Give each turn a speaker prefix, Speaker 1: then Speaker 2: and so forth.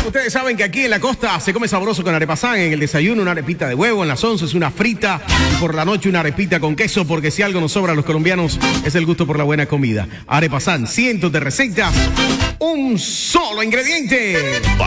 Speaker 1: Ustedes saben que aquí en la costa se come sabroso con arepazán. En el desayuno una arepita de huevo, en las 11 es una frita y por la noche una arepita con queso, porque si algo nos sobra a los colombianos es el gusto por la buena comida. Arepazán, cientos de recetas, un solo ingrediente.